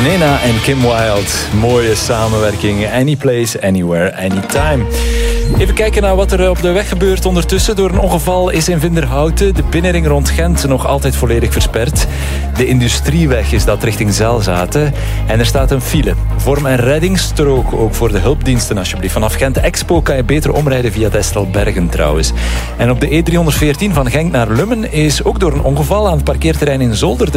Nena en Kim Wilde. Mooie samenwerking. Anyplace, anywhere, anytime. Even kijken naar wat er op de weg gebeurt ondertussen. Door een ongeval is in Vinderhouten de binnenring rond Gent nog altijd volledig versperd. De industrieweg is dat richting Zelzaten. En er staat een file. Vorm- en reddingsstrook ook voor de hulpdiensten alsjeblieft. Vanaf Gent Expo kan je beter omrijden via Destelbergen trouwens. En op de E314 van Genk naar Lummen is ook door een ongeval aan het parkeerterrein in Zolder